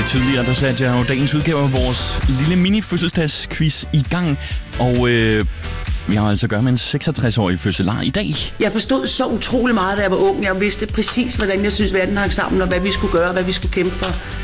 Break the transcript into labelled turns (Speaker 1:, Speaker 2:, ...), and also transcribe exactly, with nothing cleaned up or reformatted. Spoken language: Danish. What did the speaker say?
Speaker 1: lidt tidligere, der satte jeg jo dagens udgave af vores lille mini-fødselsdagsquiz i gang. Og øh, vi har altså at gøre med en seksogtres-årig fødselar i dag.
Speaker 2: Jeg forstod så utrolig meget, da jeg var ung. Jeg vidste præcis, hvordan jeg synes, verden hang sammen, og hvad vi skulle gøre, og hvad vi skulle kæmpe for.